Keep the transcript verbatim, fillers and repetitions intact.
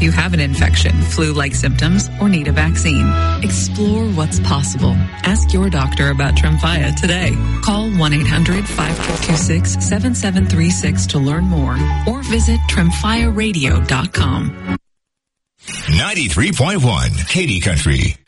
you have an infection, flu-like symptoms, or need a vaccine. Explore what's possible. Ask your doctor about Tremfya today. Call one eight hundred five two six seven seven three six to learn more or visit tremfya radio dot com. ninety-three point one Katy Country.